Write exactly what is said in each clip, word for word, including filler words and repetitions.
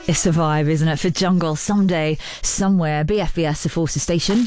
It's a vibe, isn't it? For Jungle, someday, somewhere, B F B S, the Forces Station.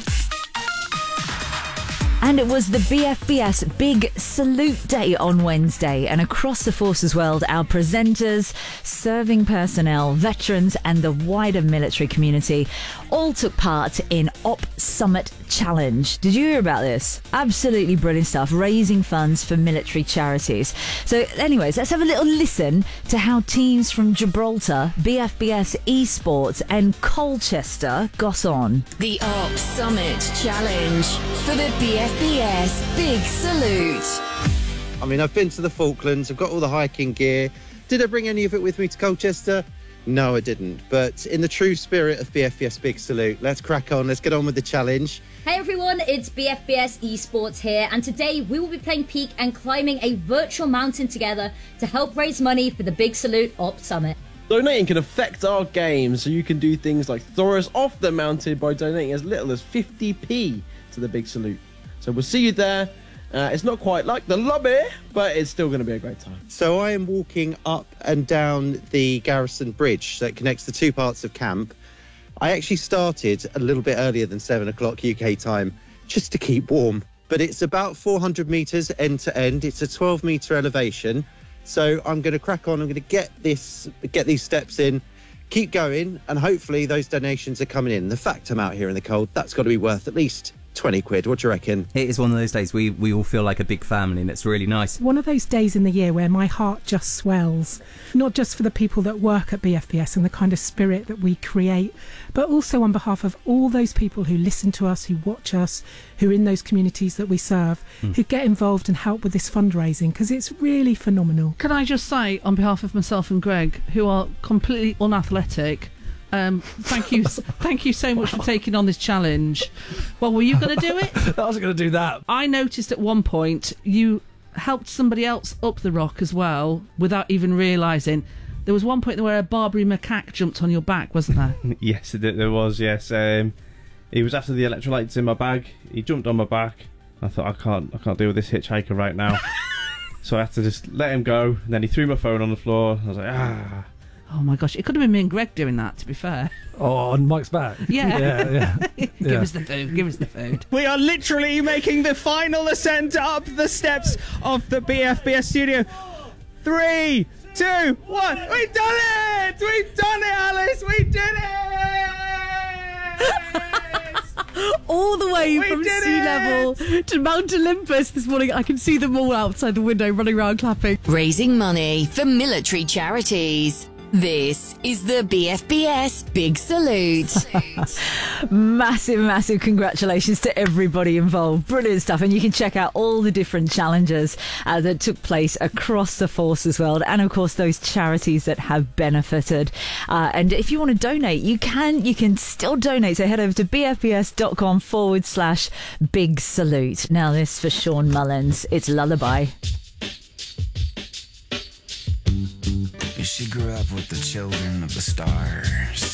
And it was the B F B S Big Salute Day on Wednesday. And across the Forces world, our presenters, serving personnel, veterans and the wider military community all took part in Op Summit Challenge. Did you hear about this? Absolutely brilliant stuff, raising funds for military charities. So anyways, let's have a little listen to how teams from Gibraltar, B F B S Esports and Colchester got on. The Op Summit Challenge for the B F B S Big Salute. I mean, I've been to the Falklands, I've got all the hiking gear. Did I bring any of it with me to Colchester? No, I didn't. But in the true spirit of B F B S Big Salute, let's crack on, let's get on with the challenge. Hey everyone, it's B F B S Esports here, and today we will be playing Peak and climbing a virtual mountain together to help raise money for the Big Salute Op Summit. Donating can affect our game, so you can do things like throw us off the mountain by donating as little as fifty p to the Big Salute. So we'll see you there. Uh, it's not quite like the lobby, but it's still going to be a great time. So I am walking up and down the Garrison Bridge that connects the two parts of camp. I actually started a little bit earlier than seven o'clock U K time just to keep warm. But it's about four hundred metres end to end. It's a twelve metre elevation. So I'm going to crack on. I'm going to get this, get these steps in, keep going, and hopefully those donations are coming in. The fact I'm out here in the cold, that's got to be worth at least twenty quid. What do you reckon? It is one of those days we, we all feel like a big family, and it's really nice. One of those days in the year where my heart just swells, not just for the people that work at B F B S and the kind of spirit that we create, but also on behalf of all those people who listen to us, who watch us, who are in those communities that we serve, mm. who get involved and help with this fundraising, because it's really phenomenal. Can I just say, on behalf of myself and Greg, who are completely unathletic, Um, thank you, thank you so much for taking on this challenge. Well, were you going to do it? I wasn't going to do that. I noticed at one point you helped somebody else up the rock as well, without even realising. There was one point where a Barbary macaque jumped on your back, wasn't there? Yes, there was. Yes, um, he was after the electrolytes in my bag. He jumped on my back. I thought I can't, I can't deal with this hitchhiker right now. So I had to just let him go. And then he threw my phone on the floor. I was like, ah. Oh my gosh, it could have been me and Greg doing that, to be fair. Oh, on Mike's back? Yeah. yeah, yeah. Give yeah. us the food, give us the food. We are literally making the final ascent up the steps of the B F B S studio. Three, two, one. We've done it! We've done it, Alice! We did it! All the way We from did sea it! level to Mount Olympus this morning. I can see them all outside the window running around clapping. Raising money for military charities. This is the B F B S Big Salute. Massive, massive congratulations to everybody involved. Brilliant stuff. And you can check out all the different challenges uh, that took place across the Forces world, and of course those charities that have benefited. Uh, and if you want to donate, you can you can still donate. So head over to bfbs.com forward slash big salute. Now this for Sean Mullins. It's Lullaby. She grew up with the children of the stars.